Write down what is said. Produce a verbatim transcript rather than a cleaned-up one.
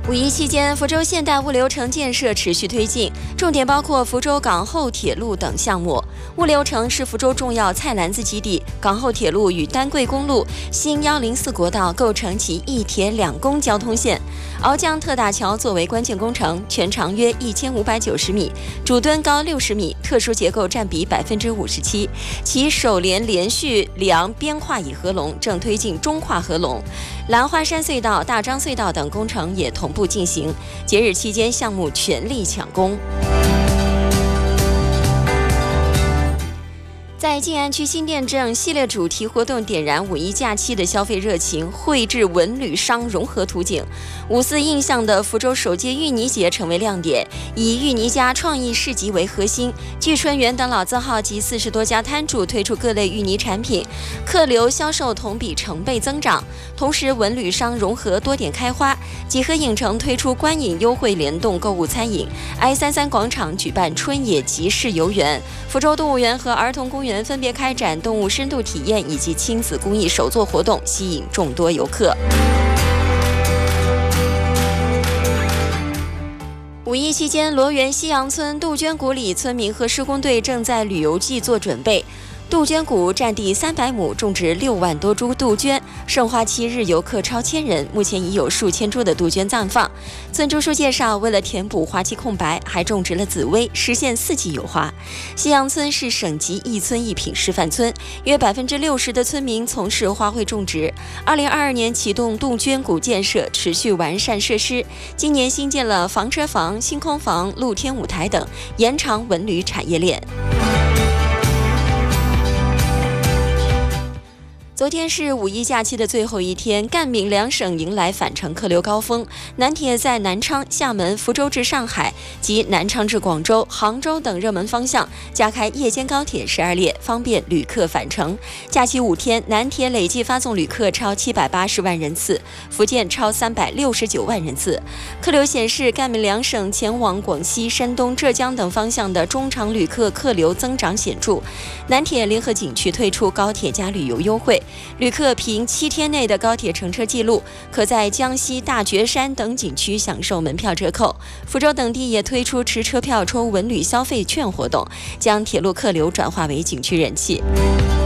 五一期间，福州现代物流城建设持续推进，重点包括福州港后铁路等项目。物流城是福州重要菜篮子基地，港后铁路与丹桂公路、新一零四国道构成其一铁两公交通线。鳌江特大桥作为关键工程，全长约一千五百九十米，主墩高六十米，特殊结构占比百分之五十七。其首连连续梁边跨乙合龙正推进中跨合龙，兰花山隧道、大张隧道等工程也同步进行。节日期间，项目全力抢攻。在静安区新店镇，系列主题活动点燃五一假期的消费热情，绘制文旅商融合图景。五四印象的福州首届芋泥节成为亮点，以芋泥家创意市集为核心，聚春园等老字号及四十多家摊主推出各类芋泥产品，客流销售同比成倍增长。同时，文旅商融合多点开花，几何影城推出观影优惠联动购物餐饮 ，I 三三广场举办春野集市游园，福州动物园和儿童公园分别开展动物深度体验以及亲子公益手作活动，吸引众多游客。五一期间，罗源西洋村杜鹃谷里村民和施工队正在旅游季做准备。杜鹃谷占地三百亩，种植六万多株杜鹃，盛花期日游客超千人，目前已有数千株的杜鹃绽放。村支书介绍，为了填补花期空白，还种植了紫薇，实现四季有花。西洋村是省级一村一品示范村，约百分之六十的村民从事花卉种植。二零二二年启动杜鹃谷建设，持续完善设施。今年新建了房车房、星空房、露天舞台等，延长文旅产业链。昨天是五一假期的最后一天，赣闽两省迎来返程客流高峰。南铁在南昌、厦门、福州至上海及南昌至广州、杭州等热门方向加开夜间高铁十二列，方便旅客返程。假期五天，南铁累计发送旅客超七百八十万人次，福建超三百六十九万人次。客流显示，赣闽两省前往广西、山东、浙江等方向的中长旅客客流增长显著。南铁联合景区推出高铁加旅游优惠。旅客凭七天内的高铁乘车记录，可在江西大觉山等景区享受门票折扣。福州等地也推出持车票抽文旅消费券活动，将铁路客流转化为景区人气。